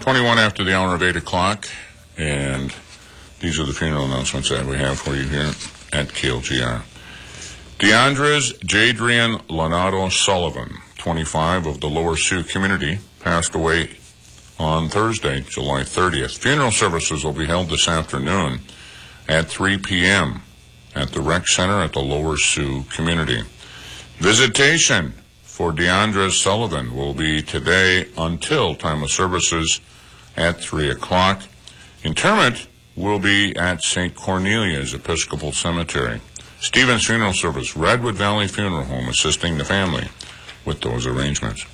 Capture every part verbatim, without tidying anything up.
twenty-one after the hour of eight o'clock, and these are the funeral announcements that we have for you here at K L G R. DeAndres Jadrian Lonato Sullivan, twenty-five, of the Lower Sioux community, passed away on Thursday, July thirtieth. Funeral services will be held this afternoon at three p.m. at the Rec Center at the Lower Sioux community. Visitation for DeAndres Sullivan will be today until time of services at three o'clock. Interment will be at Saint Cornelia's Episcopal Cemetery. Stevens Funeral Service, Redwood Valley Funeral Home, assisting the family with those arrangements.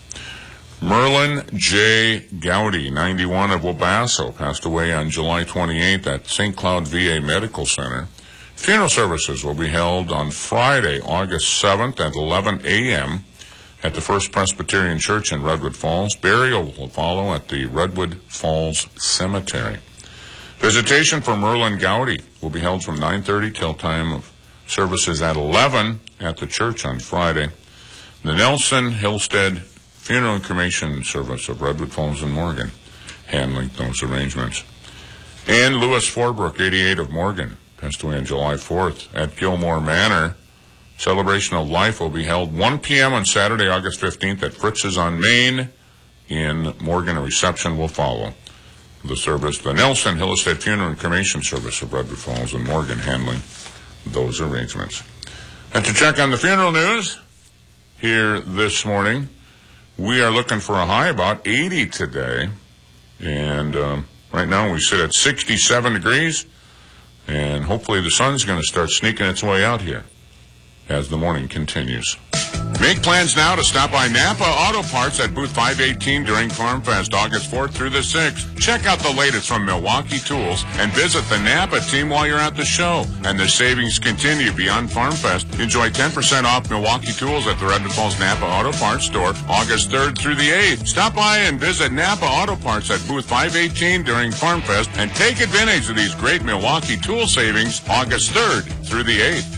Merlin J. Gowdy, ninety-one, of Wabasso, passed away on July twenty-eighth at Saint Cloud V A Medical Center. Funeral services will be held on Friday, August seventh at eleven a.m. at the First Presbyterian Church in Redwood Falls. Burial will follow at the Redwood Falls Cemetery. Visitation for Merlin Gowdy will be held from nine thirty till time of services at eleven at the church on Friday. The Nelson Hillstead Funeral and Cremation Service of Redwood Falls and Morgan, handling those arrangements. And Louis Forbrook, eighty-eight, of Morgan, passed away on July fourth at Gilmore Manor. Celebration of Life will be held one p.m. on Saturday, August fifteenth at Fritz's on Main in Morgan. A reception will follow the service. The Nelson Hillstead Funeral and Cremation Service of Redwood Falls and Morgan, handling those arrangements. And to check on the funeral news here this morning, we are looking for a high about eighty today, and um, right now we sit at sixty-seven degrees, and hopefully the sun's going to start sneaking its way out here as the morning continues. Make plans now to stop by Napa Auto Parts at booth five eighteen during Farm Fest, August fourth through the sixth. Check out the latest from Milwaukee Tools and visit the Napa team while you're at the show. And the savings continue beyond Farm Fest. Enjoy ten percent off Milwaukee Tools at the Redwood Falls Napa Auto Parts store, August third through the eighth. Stop by and visit Napa Auto Parts at booth five eighteen during Farm Fest and take advantage of these great Milwaukee Tool savings, August third through the eighth.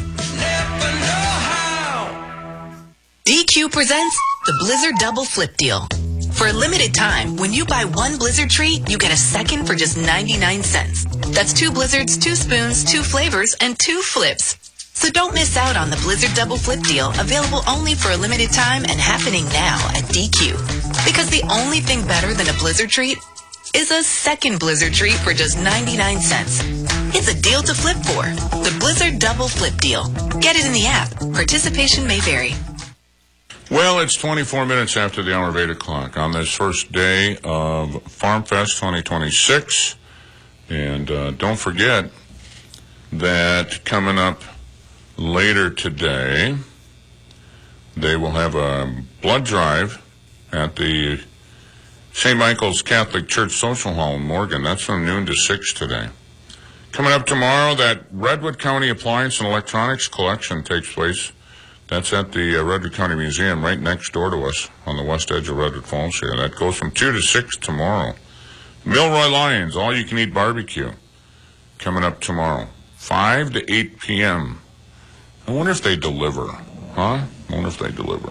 D Q presents the Blizzard Double Flip Deal. For a limited time, when you buy one Blizzard treat, you get a second for just ninety-nine cents. That's two Blizzards, two spoons, two flavors, and two flips. So don't miss out on the Blizzard Double Flip Deal, available only for a limited time and happening now at D Q. Because the only thing better than a Blizzard treat is a second Blizzard treat for just ninety-nine cents. It's a deal to flip for. The Blizzard Double Flip Deal. Get it in the app. Participation may vary. Well, it's twenty-four minutes after the hour of eight o'clock on this first day of Farm Fest twenty twenty-six. And uh, don't forget that coming up later today, they will have a blood drive at the Saint Michael's Catholic Church Social Hall in Morgan. That's from noon to six today. Coming up tomorrow, that Redwood County Appliance and Electronics Collection takes place. That's at the uh, Redwood County Museum right next door to us on the west edge of Redwood Falls here. That goes from two to six tomorrow. Milroy Lions, all-you-can-eat barbecue, coming up tomorrow, five to eight p.m. I wonder if they deliver, huh? I wonder if they deliver.